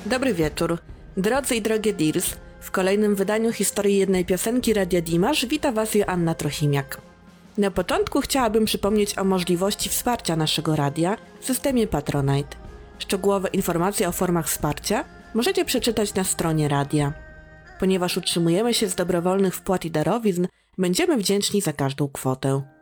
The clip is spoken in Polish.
Dobry wieczór. Drodzy i drogie Dears, w kolejnym wydaniu historii jednej piosenki Radia Dimash wita Was Joanna Trochimiak. Na początku chciałabym przypomnieć o możliwości wsparcia naszego radia w systemie Patronite. Szczegółowe informacje o formach wsparcia możecie przeczytać na stronie radia. Ponieważ utrzymujemy się z dobrowolnych wpłat i darowizn, będziemy wdzięczni za każdą kwotę.